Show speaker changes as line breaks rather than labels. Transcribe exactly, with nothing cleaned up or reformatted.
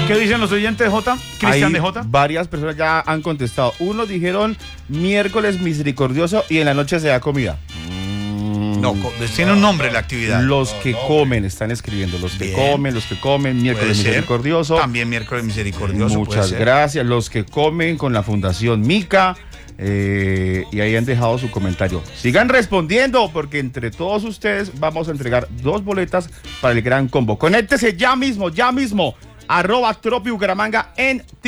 ¿Qué dicen los oyentes, J? Cristian
Ahí
de J.
varias personas ya han contestado. Unos dijeron miércoles misericordioso y en la noche se da comida.
No, tiene un nombre la actividad.
Los que comen están escribiendo. Los que
Bien.
comen, los que comen, miércoles
Puede ser.
misericordioso.
También miércoles misericordioso. puede
Muchas
ser.
gracias. Los que comen con la Fundación Mica. Eh, y ahí han dejado su comentario. Sigan respondiendo porque entre todos ustedes vamos a entregar dos boletas para el gran combo. Conéctese ya mismo, ya mismo. Arroba Tropi Bucaramanga en TikTok.